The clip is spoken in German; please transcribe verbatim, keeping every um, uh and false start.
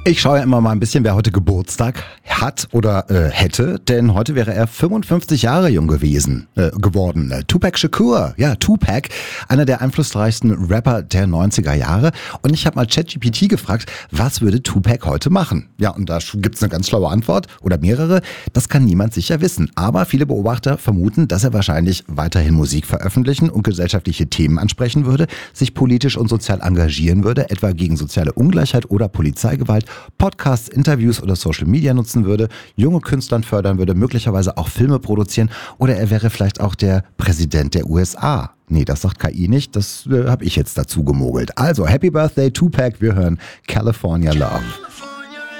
Ich schaue ja immer mal ein bisschen, wer heute Geburtstag hat oder äh, hätte, denn heute wäre er fünfundfünfzig Jahre jung gewesen, äh, geworden. Äh, Tupac Shakur, ja, Tupac, einer der einflussreichsten Rapper der neunziger Jahre. Und ich habe mal ChatGPT gefragt, was würde Tupac heute machen? Ja, und da gibt's eine ganz schlaue Antwort oder mehrere. Das kann niemand sicher wissen. Aber viele Beobachter vermuten, dass er wahrscheinlich weiterhin Musik veröffentlichen und gesellschaftliche Themen ansprechen würde, sich politisch und sozial engagieren würde, etwa gegen soziale Ungleichheit oder Polizeigewalt, Podcasts, Interviews oder Social Media nutzen würde, junge Künstler fördern würde, möglicherweise auch Filme produzieren oder er wäre vielleicht auch der Präsident der U S A. Nee, das sagt K I nicht, das äh, habe ich jetzt dazu gemogelt. Also, Happy Birthday Tupac, wir hören California Love.